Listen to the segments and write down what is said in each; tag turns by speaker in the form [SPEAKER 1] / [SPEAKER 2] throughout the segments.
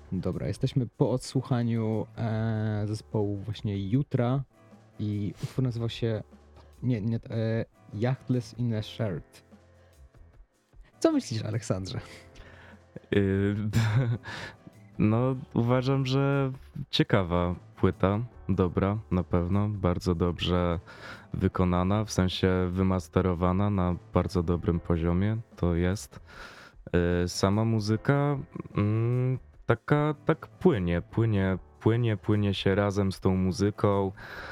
[SPEAKER 1] Dobra, jesteśmy po odsłuchaniu zespołu właśnie Jutra i utwór nazywał się Yachtless in a Shirt. Co myślisz, Aleksandrze?
[SPEAKER 2] Yy, No, uważam, że ciekawa płyta, dobra, na pewno, bardzo dobrze wykonana, w sensie wymasterowana na bardzo dobrym poziomie to jest. Sama muzyka tak płynie się razem z tą muzyką.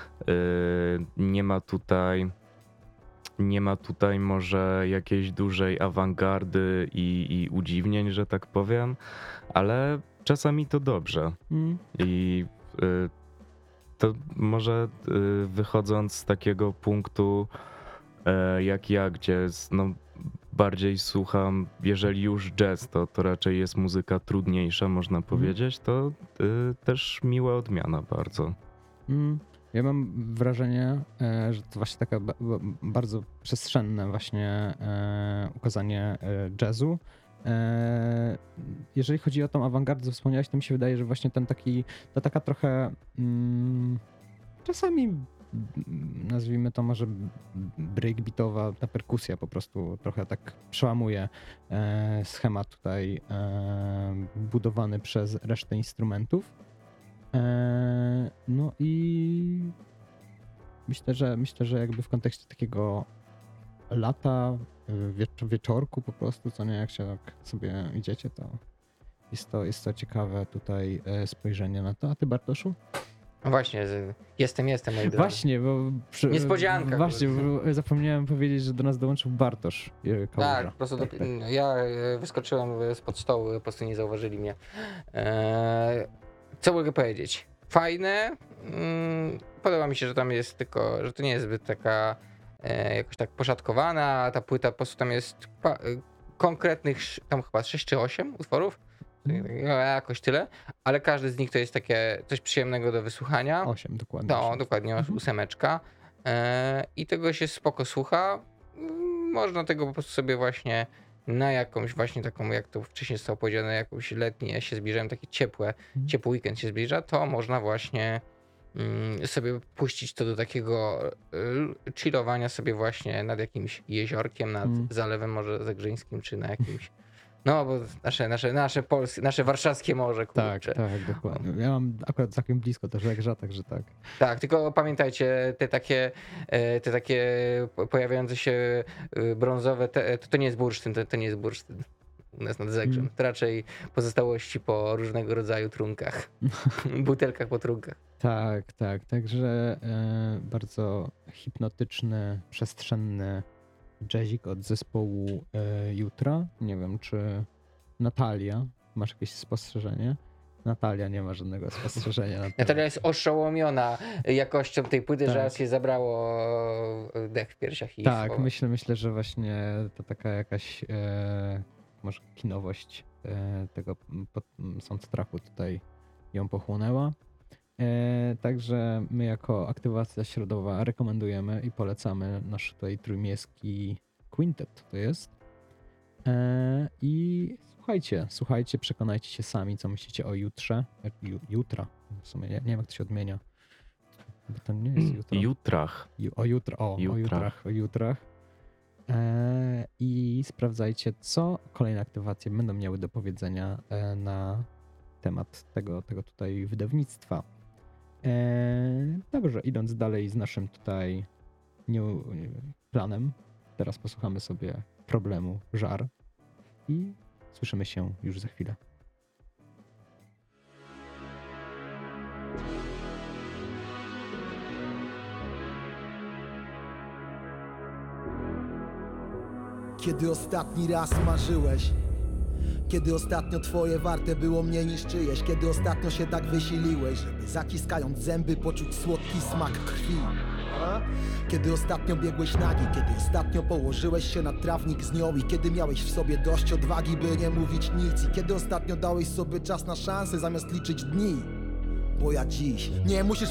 [SPEAKER 2] Nie ma tutaj może jakiejś dużej awangardy i udziwnień, że tak powiem, ale czasami to dobrze. I to może wychodząc z takiego punktu jak ja, gdzie bardziej słucham, jeżeli już jazz, to raczej jest muzyka trudniejsza, można powiedzieć, to też miła odmiana bardzo.
[SPEAKER 1] Ja mam wrażenie, że to właśnie taka bardzo przestrzenne właśnie ukazanie jazzu. Jeżeli chodzi o tą awangardę, co wspomniałeś, to mi się wydaje, że właśnie ta taka trochę czasami nazwijmy to może breakbeatowa, ta perkusja po prostu trochę tak przełamuje schemat tutaj budowany przez resztę instrumentów. No i myślę, że jakby w kontekście takiego lata, wieczorku po prostu, co nie, jak się tak sobie idziecie, to jest to ciekawe tutaj spojrzenie na to. A ty, Bartoszu?
[SPEAKER 3] Właśnie, jestem, moi drodzy.
[SPEAKER 1] Właśnie, bo
[SPEAKER 3] Niespodzianka.
[SPEAKER 1] Właśnie, bo zapomniałem powiedzieć, że do nas dołączył Bartosz Kałuża.
[SPEAKER 3] Tak, po prostu
[SPEAKER 1] tak.
[SPEAKER 3] ja wyskoczyłem spod stołu, po prostu nie zauważyli mnie. Co mogę powiedzieć? Fajne. Podoba mi się, że tam jest tylko, że to nie jest zbyt taka jakoś tak poszatkowana. Ta płyta po prostu tam jest konkretnych, tam chyba 6 czy 8 utworów. Jakoś tyle, ale każdy z nich to jest takie coś przyjemnego do wysłuchania.
[SPEAKER 1] 8 dokładnie.
[SPEAKER 3] No, dokładnie, 8. I tego się spoko słucha. Można tego po prostu sobie właśnie na jakąś właśnie taką, jak to wcześniej zostało powiedziane, jakąś letnie się zbliżają, taki ciepły weekend się zbliża, to można właśnie sobie puścić to do takiego chillowania sobie właśnie nad jakimś jeziorkiem, nad zalewem może zagrzyńskim, czy na jakimś. No, bo nasze polskie, nasze warszawskie morze, kurczę.
[SPEAKER 1] Tak, dokładnie. Ja mam akurat całkiem blisko też Legrza, także tak.
[SPEAKER 3] Tak, tylko pamiętajcie, te takie pojawiające się brązowe, to nie jest bursztyn, to nie jest bursztyn u nas nad Zegrzem. To raczej pozostałości po różnego rodzaju trunkach, butelkach po trunkach.
[SPEAKER 1] Tak, także bardzo hipnotyczny, przestrzenny jazzik od zespołu Jutra. Nie wiem, czy Natalia, masz jakieś spostrzeżenie? Natalia nie ma żadnego spostrzeżenia.
[SPEAKER 3] Natalia jest oszołomiona jakością tej płyty,
[SPEAKER 1] Tak.
[SPEAKER 3] że aż się zabrało dech w piersiach. I
[SPEAKER 1] tak, myślę, że właśnie to taka jakaś może kinowość tego soundtracku tutaj ją pochłonęła. Także my jako Aktywacja Środowa rekomendujemy i polecamy nasz tutaj trójmiejski quintet to jest. I słuchajcie, przekonajcie się sami, co myślicie o jutrze. Jutra, w sumie nie wiem, jak to się odmienia. Bo to nie jest jutro.
[SPEAKER 2] Jutrach.
[SPEAKER 1] O jutrach. I sprawdzajcie, co kolejne aktywacje będą miały do powiedzenia na temat tego tutaj wydawnictwa. Dobrze, idąc dalej z naszym tutaj planem, teraz posłuchamy sobie problemu Żar i słyszymy się już za chwilę.
[SPEAKER 4] Kiedy ostatni raz marzyłeś? Kiedy ostatnio twoje warte było mniej niż czyjeś? Kiedy ostatnio się tak wysiliłeś, żeby zaciskając zęby poczuć słodki smak krwi? Kiedy ostatnio biegłeś nagi? Kiedy ostatnio położyłeś się na trawnik z nią? I kiedy miałeś w sobie dość odwagi, by nie mówić nic? I kiedy ostatnio dałeś sobie czas na szansę zamiast liczyć dni? Bo ja dziś nie musisz